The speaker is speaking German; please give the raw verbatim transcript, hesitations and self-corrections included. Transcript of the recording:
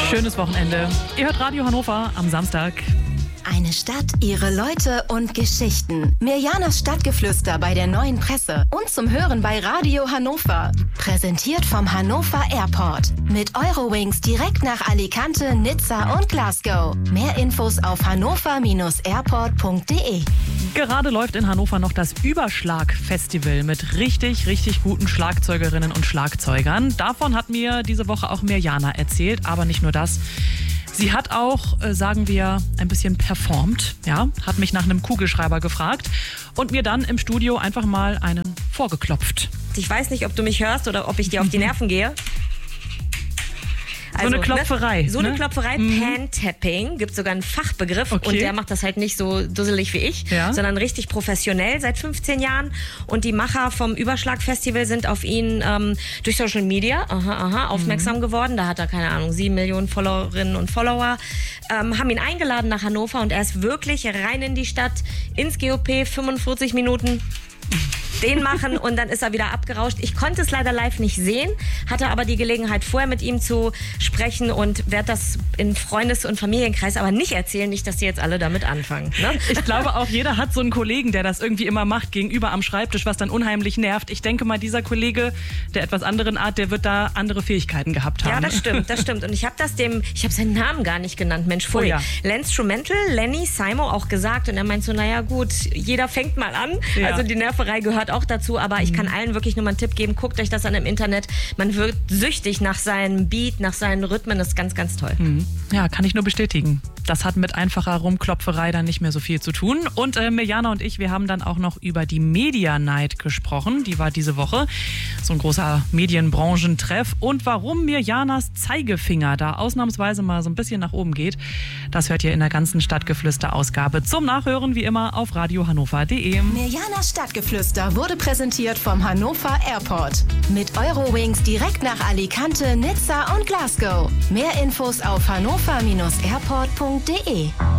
Schönes Wochenende. Ihr hört Radio Hannover am Samstag. Eine Stadt, ihre Leute und Geschichten. Mirjanas Stadtgeflüster bei der Neuen Presse und zum Hören bei Radio Hannover. Präsentiert vom Hannover Airport. Mit Eurowings direkt nach Alicante, Nizza und Glasgow. Mehr Infos auf hannover Bindestrich airport punkt de. Gerade läuft in Hannover noch das Überschlag-Festival mit richtig, richtig guten Schlagzeugerinnen und Schlagzeugern. Davon hat mir diese Woche auch Mirjana erzählt, aber nicht nur das. Sie hat auch, äh, sagen wir, ein bisschen performt, ja, hat mich nach einem Kugelschreiber gefragt und mir dann im Studio einfach mal einen vorgeklopft. Ich weiß nicht, ob du mich hörst oder ob ich dir auf die Nerven gehe. Also, so eine Klopferei. Ne? So eine ne? Klopferei, mhm. Pan-Tapping, gibt sogar einen Fachbegriff okay. und der macht das halt nicht so dusselig wie ich, ja. sondern richtig professionell seit fünfzehn Jahren. Und die Macher vom Überschlag-Festival sind auf ihn ähm, durch Social Media aha, aha, aufmerksam mhm. geworden. Da hat er, keine Ahnung, sieben Millionen Followerinnen und Follower. Ähm, haben ihn eingeladen nach Hannover und er ist wirklich rein in die Stadt, ins G O P, fünfundvierzig Minuten. Den machen und dann ist er wieder abgerauscht. Ich konnte es leider live nicht sehen, hatte aber die Gelegenheit vorher mit ihm zu sprechen und werde das in Freundes- und Familienkreis aber nicht erzählen, nicht, dass die jetzt alle damit anfangen. Ne? Ich glaube auch, jeder hat so einen Kollegen, der das irgendwie immer macht, gegenüber am Schreibtisch, was dann unheimlich nervt. Ich denke mal, dieser Kollege der etwas anderen Art, der wird da andere Fähigkeiten gehabt haben. Ja, das stimmt, das stimmt. Und ich habe das dem, ich habe seinen Namen gar nicht genannt, Mensch, pfui. Oh ja. Lenstrumental, Lenny Simo auch gesagt und er meint so, naja gut, jeder fängt mal an. Ja. Also die Nerverei gehört auch dazu, aber ich kann allen wirklich nur mal einen Tipp geben, guckt euch das an im Internet. Man wird süchtig nach seinem Beat, nach seinen Rhythmen, das ist ganz, ganz toll. Mhm. Ja, kann ich nur bestätigen. Das hat mit einfacher Rumklopferei dann nicht mehr so viel zu tun. Und äh, Mirjana und ich, wir haben dann auch noch über die Media Night gesprochen. Die war diese Woche. So ein großer Medienbranchentreff. Und warum Mirjanas Zeigefinger da ausnahmsweise mal so ein bisschen nach oben geht, das hört ihr in der ganzen Stadtgeflüster-Ausgabe. Zum Nachhören wie immer auf radio hannover punkt de. Mirjanas Stadtgeflüster wurde präsentiert vom Hannover Airport. Mit Eurowings direkt nach Alicante, Nizza und Glasgow. Mehr Infos auf hannover Bindestrich airport punkt de.